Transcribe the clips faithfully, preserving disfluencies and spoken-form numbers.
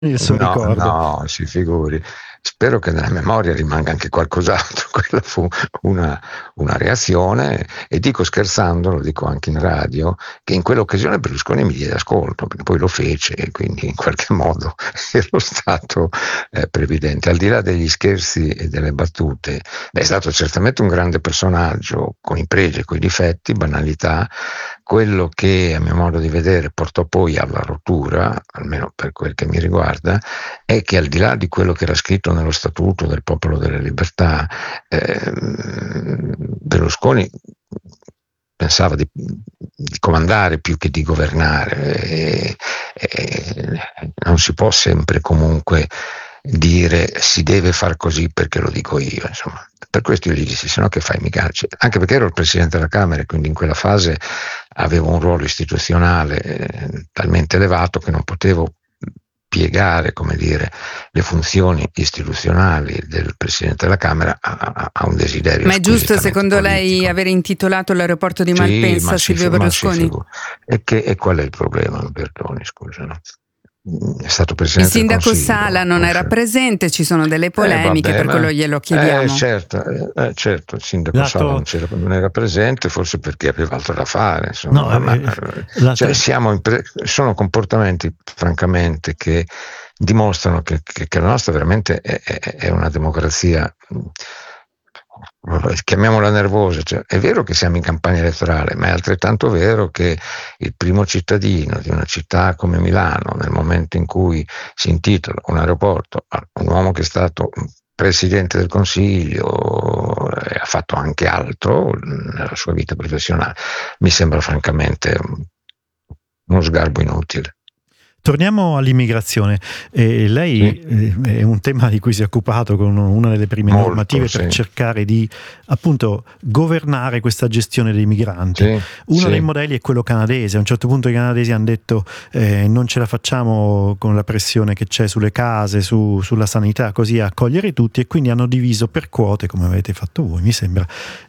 il suo No, ricordo. no, si figuri. Spero che nella memoria rimanga anche qualcos'altro. Quella fu una, una reazione, e dico scherzando, lo dico anche in radio, che in quell'occasione Berlusconi mi diede ascolto, perché poi lo fece, e quindi in qualche modo ero stato eh, previdente. Al di là degli scherzi e delle battute, beh, è stato certamente un grande personaggio, con i pregi e con i difetti, banalità. Quello che, a mio modo di vedere, portò poi alla rottura, almeno per quel che mi riguarda, è che, al di là di quello che era scritto nello Statuto del Popolo delle Libertà, eh, Berlusconi pensava di, di comandare più che di governare, e, e non si può sempre comunque dire si deve far così perché lo dico io, insomma. Per questo io gli dissi: se no che fai, mi cacci, anche perché ero il presidente della Camera e quindi in quella fase avevo un ruolo istituzionale eh, talmente elevato che non potevo piegare, come dire, le funzioni istituzionali del Presidente della Camera a, a, a un desiderio Ma è giusto squisitamente secondo lei politico. aver intitolato l'aeroporto di Sì, Malpensa ma a si, Silvio ma si Berlusconi? figura. E, che, e qual è il problema, Bertoni, scusa, no? È stato Il Presidente del sindaco Consiglio. Sala non era presente, ci sono delle Eh, polemiche, vabbè, per quello ma, glielo eh, chiediamo. certo, eh, eh, certo, il sindaco Sala non, Lato, c'era, non era presente, forse perché aveva altro da fare, insomma, no, ma, ma, eh, cioè, lato, siamo in pre- sono comportamenti, francamente, che dimostrano che, che, che la nostra veramente è, è, è una democrazia, chiamiamola nervosa. Cioè, è vero che siamo in campagna elettorale, ma è altrettanto vero che il primo cittadino di una città come Milano, nel momento in cui si intitola un aeroporto a un uomo che è stato Presidente del Consiglio e ha fatto anche altro nella sua vita professionale, mi sembra francamente uno sgarbo inutile. torniamo all'immigrazione. Eh, lei Sì, eh, è un tema di cui si è occupato con una delle prime molto, normative per sì, cercare di appunto governare questa gestione dei migranti. sì, Uno dei sì. modelli è quello canadese. A un certo punto i canadesi hanno detto eh, non ce la facciamo con la pressione che c'è sulle case, su, sulla sanità, così a accogliere tutti, e quindi hanno diviso per quote, come avete fatto voi, mi sembra,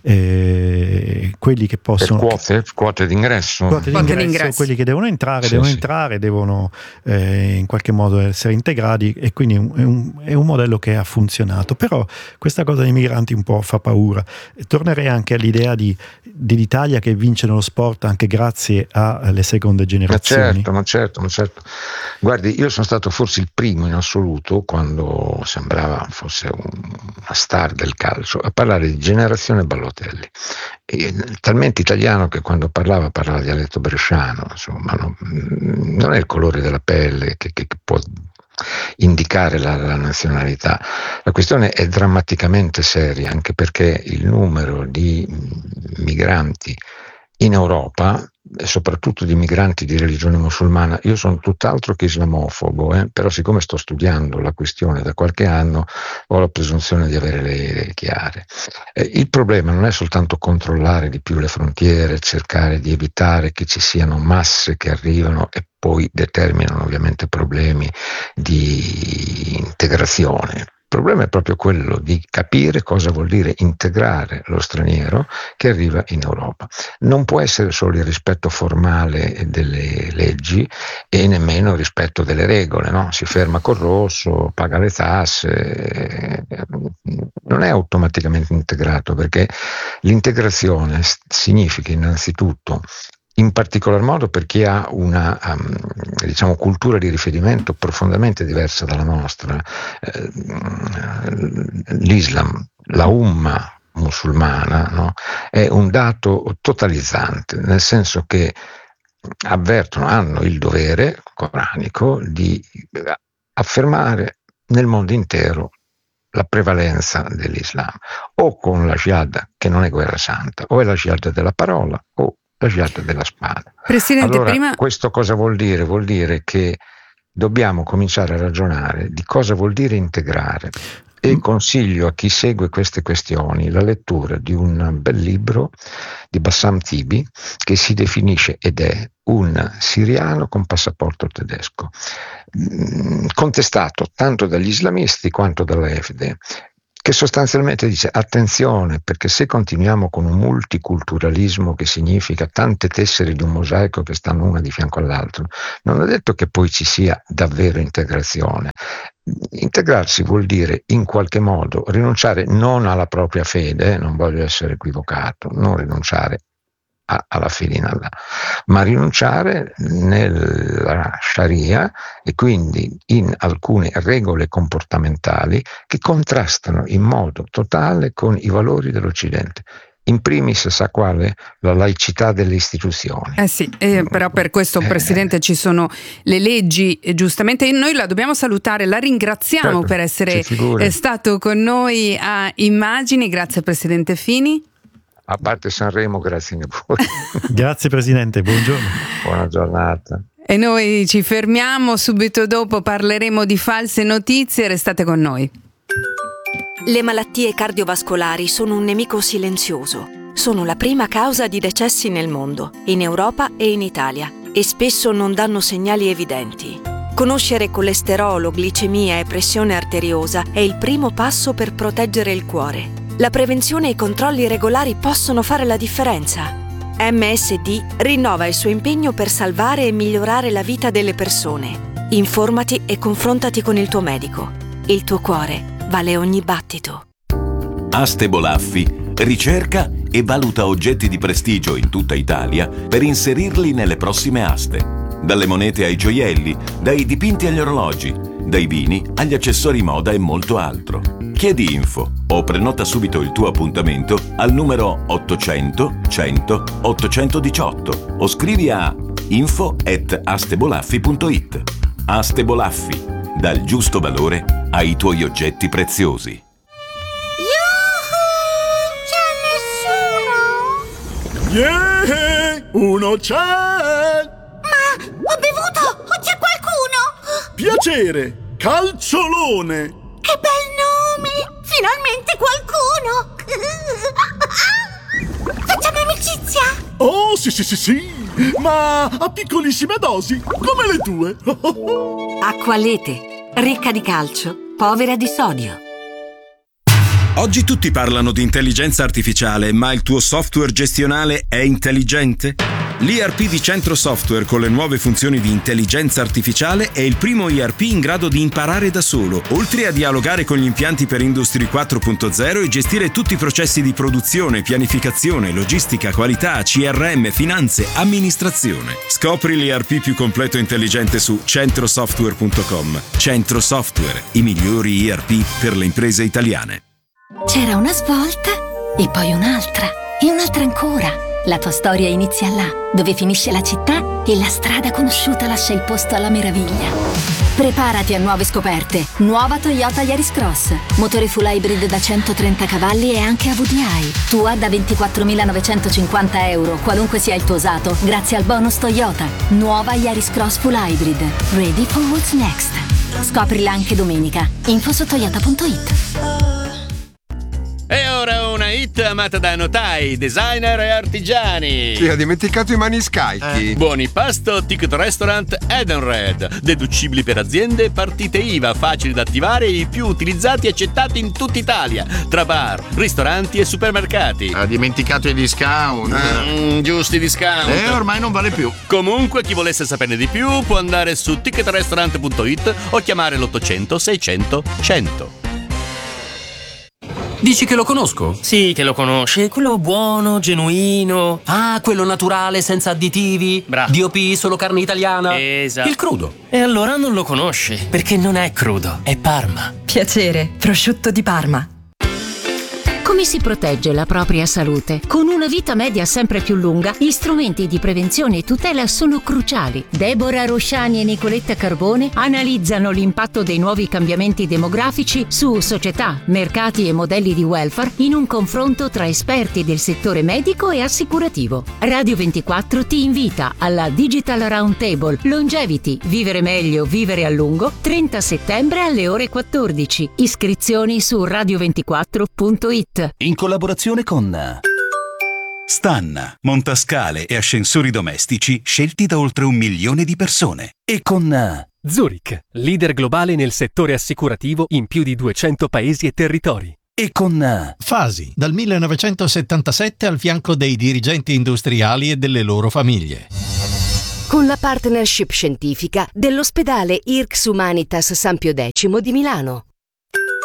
eh, quelli che Per possono... quote, quote d'ingresso. Quote Quote d'ingresso, d'ingresso. quelli che devono entrare, Sì, devono sì. entrare, devono eh, in qualche modo essere integrati, e quindi è un, è un modello che ha funzionato. Però questa cosa dei migranti un po' fa paura. E tornerei anche all'idea di, dell'Italia che vince nello sport anche grazie alle seconde Ma generazioni. certo, ma certo, ma certo. Guardi, io sono stato forse il primo in assoluto, quando sembrava fosse un- una star del calcio, a parlare di generazione Balotelli. E, talmente italiano che quando parlava parlava dialetto bresciano, insomma, non, non è il colore della pelle che, che- che può indicare la, la nazionalità. La questione è drammaticamente seria, anche perché il numero di migranti in Europa, e soprattutto di migranti di religione musulmana, io sono tutt'altro che islamofobo, eh, però siccome sto studiando la questione da qualche anno, ho la presunzione di avere le idee chiare. Eh, il problema non è soltanto controllare di più le frontiere, cercare di evitare che ci siano masse che arrivano e poi determinano ovviamente problemi di integrazione. Il problema è proprio quello di capire cosa vuol dire integrare lo straniero che arriva in Europa. Non può essere solo il rispetto formale delle leggi e nemmeno il rispetto delle regole, no? Si ferma col rosso, paga le tasse, non è automaticamente integrato, perché l'integrazione significa innanzitutto, in particolar modo per chi ha una um, diciamo, cultura di riferimento profondamente diversa dalla nostra, eh, l'Islam, la Umma musulmana, no? È un dato totalizzante, nel senso che avvertono, hanno il dovere coranico di affermare nel mondo intero la prevalenza dell'Islam, o con la jihad, che non è guerra santa, o è la jihad della parola o la jihad della spada. Presidente, Allora, prima... questo cosa vuol dire? Vuol dire che dobbiamo cominciare a ragionare di cosa vuol dire integrare, e consiglio a chi segue queste questioni la lettura di un bel libro di Bassam Tibi, che si definisce ed è un siriano con passaporto tedesco, contestato tanto dagli islamisti quanto dall'A F D. che sostanzialmente dice attenzione, perché se continuiamo con un multiculturalismo che significa tante tessere di un mosaico che stanno una di fianco all'altro, non è detto che poi ci sia davvero integrazione. Integrarsi vuol dire in qualche modo rinunciare non alla propria fede, non voglio essere equivocato, non rinunciare a, alla fede in Allah, ma rinunciare nella Sharia e quindi in alcune regole comportamentali che contrastano in modo totale con i valori dell'Occidente. In primis, sa quale? La laicità delle istituzioni. Eh sì, eh, però per questo, eh, Presidente, ci sono le leggi, e giustamente noi la dobbiamo salutare, la ringraziamo certo, per essere eh, stato con noi a Immagini. Grazie Presidente Fini. A parte Sanremo, grazie a voi. Grazie Presidente, buongiorno. Buona giornata. E noi ci fermiamo, subito dopo parleremo di false notizie, restate con noi. Le malattie cardiovascolari sono un nemico silenzioso. Sono la prima causa di decessi nel mondo, in Europa e in Italia, e spesso non danno segnali evidenti. Conoscere colesterolo, glicemia e pressione arteriosa è il primo passo per proteggere il cuore. La prevenzione e i controlli regolari possono fare la differenza. M S D rinnova il suo impegno per salvare e migliorare la vita delle persone. Informati e confrontati con il tuo medico. Il tuo cuore vale ogni battito. Aste Bolaffi ricerca e valuta oggetti di prestigio in tutta Italia per inserirli nelle prossime aste. Dalle monete ai gioielli, dai dipinti agli orologi, dai vini agli accessori moda e molto altro. Chiedi info o prenota subito il tuo appuntamento al numero ottocento cento ottocentodiciotto o scrivi a info at astebolaffi punto it. Aste Bolaffi, dal giusto valore ai tuoi oggetti preziosi. Yuhu! C'è nessuno? Yeah! Uno c'è! Ma ho bevuto! O c'è qualcuno? Piacere! Calciolone! Che bel nome! Finalmente qualcuno! Facciamo amicizia? Oh, sì, sì, sì, sì! Ma a piccolissime dosi, come le tue! Acqualete, ricca di calcio, povera di sodio. Oggi tutti parlano di intelligenza artificiale, ma il tuo software gestionale è intelligente? L'I R P di Centro Software con le nuove funzioni di intelligenza artificiale è il primo I R P in grado di imparare da solo, oltre a dialogare con gli impianti per Industry quattro punto zero e gestire tutti i processi di produzione, pianificazione, logistica, qualità, C R M, finanze, amministrazione. Scopri l'I R P più completo e intelligente su centrosoftware punto com. Centro Software, i migliori I R P per le imprese italiane. C'era una svolta e poi un'altra e un'altra ancora. La tua storia inizia là, dove finisce la città e la strada conosciuta lascia il posto alla meraviglia. Preparati a nuove scoperte. Nuova Toyota Yaris Cross. Motore full hybrid da centotrenta cavalli e anche a V D I. Tua da ventiquattromilanovecentocinquanta euro, qualunque sia il tuo usato, grazie al bonus Toyota. Nuova Yaris Cross full hybrid. Ready for what's next. Scoprila anche domenica. Info su toyota punto it. E ora una hit amata da notai, designer e artigiani. Sì, ho dimenticato i maniscalchi. Eh. Buoni pasto, ticket restaurant Edenred. Deducibili per aziende, partite I V A, facili da attivare e i più utilizzati e accettati in tutta Italia. Tra bar, ristoranti e supermercati. Ha dimenticato i discount. Mm, giusti discount. Eh, ormai non vale più. Comunque, chi volesse saperne di più può andare su ticket restaurant punto it o chiamare l'ottocento seicento cento. Dici che lo conosco? Sì, che lo conosci. Quello buono, genuino. Ah, quello naturale, senza additivi. Bravo. D O P, solo carne italiana. Esatto. Il crudo. E allora non lo conosci, perché non è crudo, è Parma. Piacere, prosciutto di Parma. Come si protegge la propria salute? Con una vita media sempre più lunga, gli strumenti di prevenzione e tutela sono cruciali. Deborah Rosciani e Nicoletta Carbone analizzano l'impatto dei nuovi cambiamenti demografici su società, mercati e modelli di welfare in un confronto tra esperti del settore medico e assicurativo. Radio ventiquattro ti invita alla Digital Roundtable Longevity, vivere meglio, vivere a lungo, trenta settembre alle ore quattordici. Iscrizioni su radio ventiquattro punto it. In collaborazione con Stan, montascale e ascensori domestici scelti da oltre un milione di persone. E con Zurich, leader globale nel settore assicurativo in più di duecento paesi e territori. e con Fasi, dal millenovecentosettantasette al fianco dei dirigenti industriali e delle loro famiglie. Con la partnership scientifica dell'ospedale I R C S Humanitas San Pio X di Milano.